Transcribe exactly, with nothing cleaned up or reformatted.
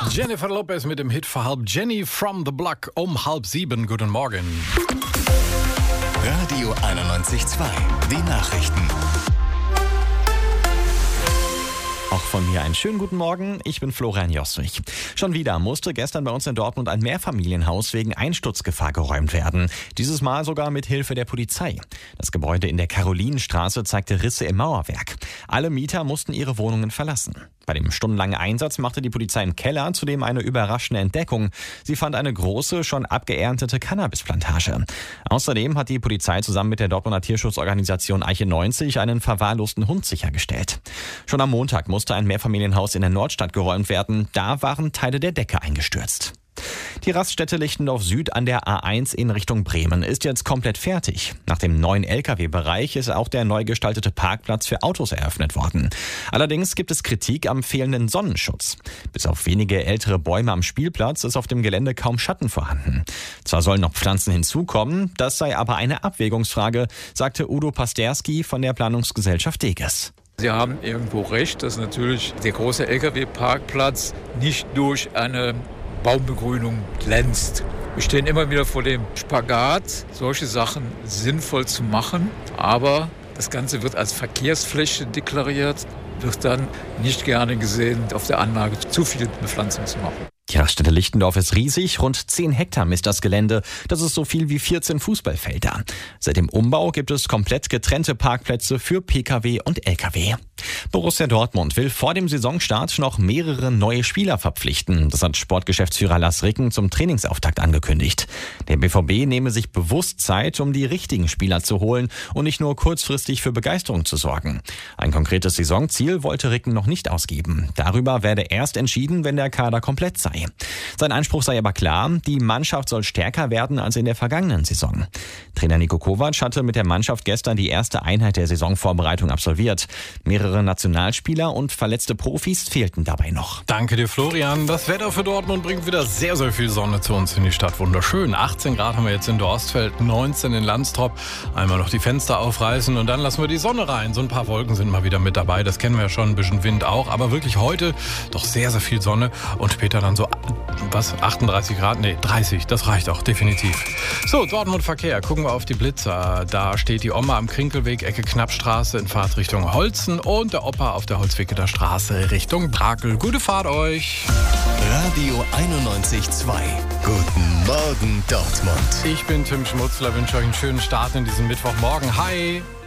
Jennifer Lopez mit dem Hit für halb Jenny from the Block um halb sieben. Guten Morgen. Radio einundneunzig Komma zwei. Die Nachrichten. Auch von mir einen schönen guten Morgen, ich bin Florian Jostrich. Schon wieder musste gestern bei uns in Dortmund ein Mehrfamilienhaus wegen Einsturzgefahr geräumt werden. Dieses Mal sogar mit Hilfe der Polizei. Das Gebäude in der Karolinenstraße zeigte Risse im Mauerwerk. Alle Mieter mussten ihre Wohnungen verlassen. Bei dem stundenlangen Einsatz machte die Polizei im Keller zudem eine überraschende Entdeckung. Sie fand eine große, schon abgeerntete Cannabisplantage. Außerdem hat die Polizei zusammen mit der Dortmunder Tierschutzorganisation Eiche neunzig einen verwahrlosten Hund sichergestellt. Schon am Montag musste ein Mehrfamilienhaus in der Nordstadt geräumt werden. Da waren Teile der Decke eingestürzt. Die Raststätte Lichtendorf Süd an der A eins in Richtung Bremen ist jetzt komplett fertig. Nach dem neuen L K W-Bereich ist auch der neu gestaltete Parkplatz für Autos eröffnet worden. Allerdings gibt es Kritik am fehlenden Sonnenschutz. Bis auf wenige ältere Bäume am Spielplatz ist auf dem Gelände kaum Schatten vorhanden. Zwar sollen noch Pflanzen hinzukommen, das sei aber eine Abwägungsfrage, sagte Udo Pasterski von der Planungsgesellschaft Deges. Sie haben irgendwo recht, dass natürlich der große L K W-Parkplatz nicht durch eine Baumbegrünung glänzt. Wir stehen immer wieder vor dem Spagat, solche Sachen sinnvoll zu machen, aber das Ganze wird als Verkehrsfläche deklariert, wird dann nicht gerne gesehen, auf der Anlage zu viel Bepflanzung zu machen. Die Raststätte Lichtendorf ist riesig, rund zehn Hektar misst das Gelände. Das ist so viel wie vierzehn Fußballfelder. Seit dem Umbau gibt es komplett getrennte Parkplätze für Pkw und Lkw. Borussia Dortmund will vor dem Saisonstart noch mehrere neue Spieler verpflichten. Das hat Sportgeschäftsführer Lars Ricken zum Trainingsauftakt angekündigt. Der B V B nehme sich bewusst Zeit, um die richtigen Spieler zu holen und nicht nur kurzfristig für Begeisterung zu sorgen. Ein konkretes Saisonziel wollte Ricken noch nicht ausgeben. Darüber werde erst entschieden, wenn der Kader komplett sei. Sein Anspruch sei aber klar, die Mannschaft soll stärker werden als in der vergangenen Saison. Trainer Niko Kovac hatte mit der Mannschaft gestern die erste Einheit der Saisonvorbereitung absolviert. Mehrere Nationalspieler und verletzte Profis fehlten dabei noch. Danke dir, Florian. Das Wetter für Dortmund bringt wieder sehr, sehr viel Sonne zu uns in die Stadt. Wunderschön. achtzehn Grad haben wir jetzt in Dorstfeld, neunzehn in Landstrop. Einmal noch die Fenster aufreißen und dann lassen wir die Sonne rein. So ein paar Wolken sind mal wieder mit dabei. Das kennen wir ja schon, ein bisschen Wind auch. Aber wirklich heute doch sehr, sehr viel Sonne. Und später dann so, was, achtunddreißig Grad? Nee, dreißig. Das reicht auch, definitiv. So, Dortmund Verkehr. Gucken wir auf die Blitzer. Da steht die Oma am Krinkelweg, Ecke Knappstraße in Fahrtrichtung Holzen und der Opa auf der Holzwickeler Straße Richtung Brakel. Gute Fahrt euch. Radio einundneunzig Komma zwei. Guten Morgen, Dortmund. Ich bin Tim Schmutzler, wünsche euch einen schönen Start in diesen Mittwochmorgen. Hi!